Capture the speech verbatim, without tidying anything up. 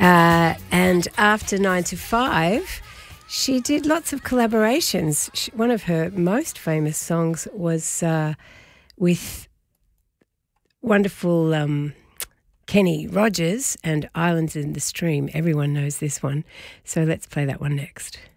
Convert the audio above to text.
Uh, and after nine to five, she did lots of collaborations. She, one of her most famous songs was uh, with wonderful um, Kenny Rogers and Islands in the Stream. Everyone knows this one. So let's play that one next.